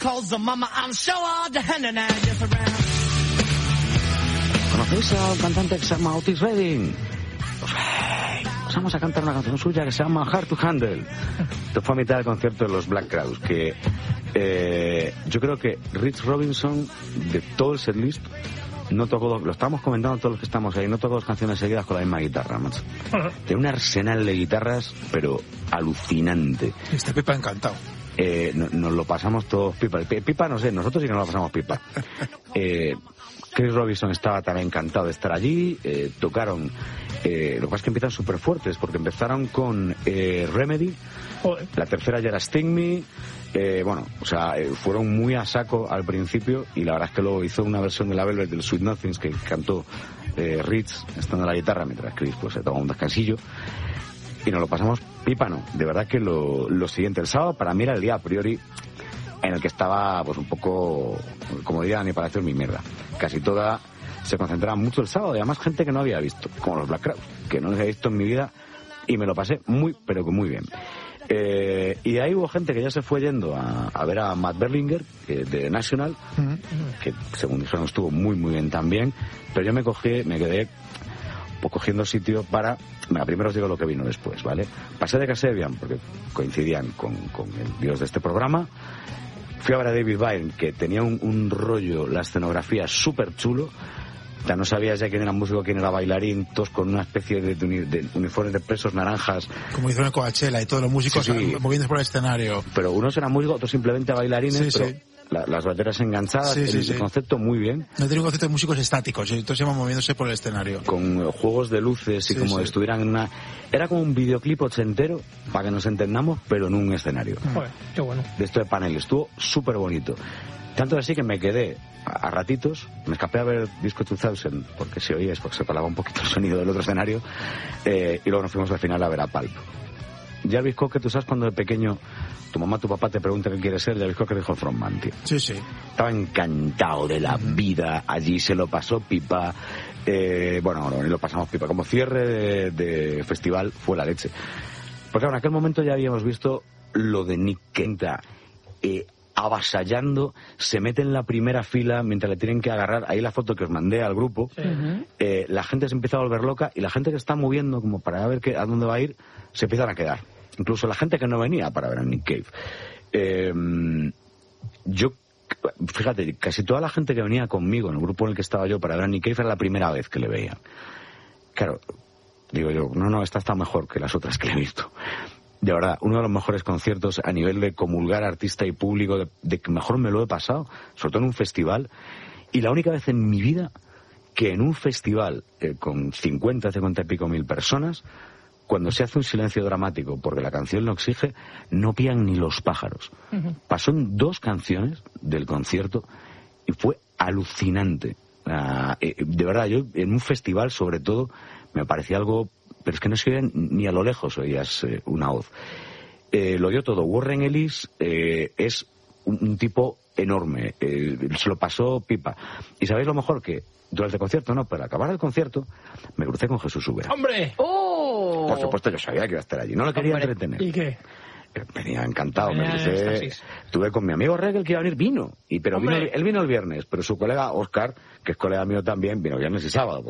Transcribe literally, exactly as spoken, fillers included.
¿Conocéis a un cantante que se llama Otis Redding? Pues pues vamos a cantar una canción suya que se llama Hard to Handle. Esto fue a mitad del concierto de los Black Crowes, que eh, yo creo que Rich Robinson, de todo el setlist, no tocó dos, lo estamos comentando todos los que estamos ahí, no tocó dos canciones seguidas con la misma guitarra, macho. Uh-huh. Tiene un arsenal de guitarras, pero alucinante. Este Pipa encantado. Eh, no, nos lo pasamos todos pipa. Pipa no sé, nosotros sí que nos lo pasamos pipa. Eh, Chris Robinson estaba también encantado de estar allí, eh, tocaron, eh, lo que pasa es que empiezan súper fuertes, porque empezaron con eh, Remedy, Joder. La tercera ya era Sting Me, eh, bueno, o sea, eh, fueron muy a saco al principio, y la verdad es que luego hizo una versión de la Velvet del Sweet Nothings que cantó eh, Rich, estando en la guitarra, mientras Chris pues se tomó un descansillo, y nos lo pasamos pipa, no, de verdad que lo, lo siguiente, el sábado para mí era el día a priori en el que estaba pues un poco, como diría mi parecer, mi mierda. Casi toda se concentraba mucho el sábado, y además gente que no había visto, como los Black Crowes, que no les había visto en mi vida, y me lo pasé muy, pero que muy bien. Eh, y ahí hubo gente que ya se fue yendo a, a ver a Matt Berlinger, que, de National, uh-huh. que según dijeron estuvo muy, muy bien también, pero yo me cogí, me quedé pues, cogiendo sitio para... Bueno, primero os digo lo que vino después, ¿vale? Pasé de Kasabian, porque coincidían con, con el dios de este programa. Fui a ver a David Byrne, que tenía un, un rollo, la escenografía súper chulo. O sea, no sabías ya quién era músico, quién era bailarín, todos con una especie de, de, de uniformes de presos naranjas. Como hicieron en Coachella y todos los músicos sí, sí. moviéndose por el escenario. Pero unos eran músicos, otros simplemente bailarines, sí, pero sí. La, las baterías enganchadas, sí, sí, el, sí. el concepto muy bien. No tenía un concepto de músicos estáticos, entonces iban moviéndose por el escenario. Con uh, juegos de luces y sí, como sí. estuvieran en una... Era como un videoclip ochentero, para que nos entendamos, pero en un escenario. Joder, qué bueno. De esto de panel, estuvo súper bonito. Tanto así que me quedé a, a ratitos, me escapé a ver Disco dos mil, porque se oía, porque se colaba un poquito el sonido del otro escenario, eh, y luego nos fuimos al final a ver a Pulp. Ya el Cocker, tú sabes cuando de pequeño tu mamá, tu papá te preguntan qué quieres ser, ya el Cocker dijo el frontman, tío. Sí, sí. Estaba encantado de la uh-huh. vida, allí se lo pasó pipa, eh, bueno, no, lo pasamos pipa, como cierre de, de festival fue la leche. Porque claro, en aquel momento ya habíamos visto lo de Nick Kenta, eh, avasallando, se mete en la primera fila mientras le tienen que agarrar, ahí la foto que os mandé al grupo, sí. eh, la gente se empieza a volver loca y la gente que está moviendo como para ver que, a dónde va a ir, se empiezan a quedar. Incluso la gente que no venía para ver a Nick Cave. Eh, yo, fíjate, casi toda la gente que venía conmigo en el grupo en el que estaba yo para ver a Nick Cave era la primera vez que le veían. Claro, digo yo, no, no, esta está mejor que las otras que le he visto. De verdad, uno de los mejores conciertos a nivel de comulgar artista y público, de, de que mejor me lo he pasado, sobre todo en un festival. Y la única vez en mi vida que en un festival eh, con cincuenta, cincuenta y pico mil personas, cuando se hace un silencio dramático porque la canción lo exige, no pían ni los pájaros. Uh-huh. Pasó en dos canciones del concierto y fue alucinante. Uh, eh, de verdad, yo en un festival sobre todo me parecía algo... Pero es que no se oía ni a lo lejos, oías eh, una voz. Eh, lo oyó todo. Warren Ellis eh, es un, un tipo enorme. Eh, se lo pasó pipa. Y ¿sabéis lo mejor? Que durante el concierto, no, pero al acabar el concierto, me crucé con Jesús Úbeda. ¡Hombre! ¡Oh! Por supuesto, yo sabía que iba a estar allí. No lo quería Hombre. entretener. ¿Y qué? Venía encantado, Venía me crucé. Estuve con mi amigo Regel, que iba a venir, vino. Y, pero vino, él vino el viernes, pero su colega Oscar, que es colega mío también, vino viernes y sábado.